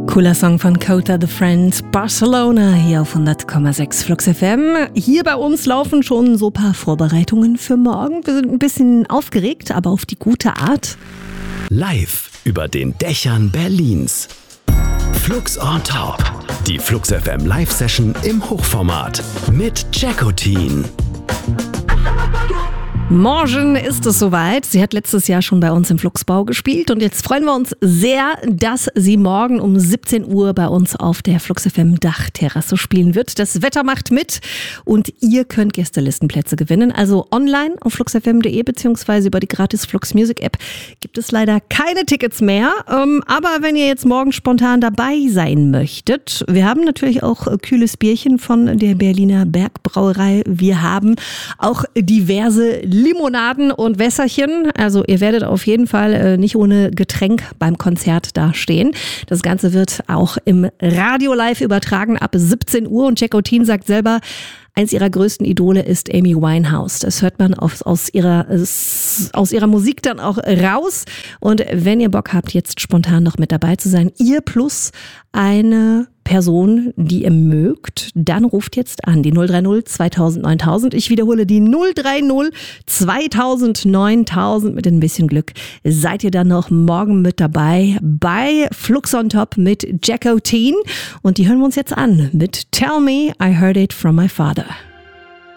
Cooler Song von Kota the Friend, Barcelona, hier auf 100,6 Flux FM. Hier bei uns laufen schon so ein paar Vorbereitungen für morgen. Wir sind ein bisschen aufgeregt, aber auf die gute Art. Live über den Dächern Berlins. Flux on Top. Die Flux FM Live-Session im Hochformat mit Jackotin. Morgen ist es soweit. Sie hat letztes Jahr schon bei uns im Fluxbau gespielt und jetzt freuen wir uns sehr, dass sie morgen um 17 Uhr bei uns auf der Flux FM Dachterrasse spielen wird. Das Wetter macht mit und ihr könnt Gästelistenplätze gewinnen. Also online auf fluxfm.de bzw. über die gratis Flux Music App gibt es leider keine Tickets mehr. Aber wenn ihr jetzt morgen spontan dabei sein möchtet, wir haben natürlich auch kühles Bierchen von der Berliner Bergbrauerei. Wir haben auch diverse Limonaden und Wässerchen. Also ihr werdet auf jeden Fall nicht ohne Getränk beim Konzert da stehen. Das Ganze wird auch im Radio live übertragen ab 17 Uhr und Jackotin sagt selber, eins ihrer größten Idole ist Amy Winehouse. Das hört man aus ihrer Musik dann auch raus. Und wenn ihr Bock habt, jetzt spontan noch mit dabei zu sein, ihr plus eine Person, die ihr mögt, dann ruft jetzt an die 030 2000 9000. Ich wiederhole die 030 2000 9000. Mit ein bisschen Glück seid ihr dann noch morgen mit dabei bei Flux on Top mit Jackotin. Und die hören wir uns jetzt an mit Tell Me I Heard It From My Father.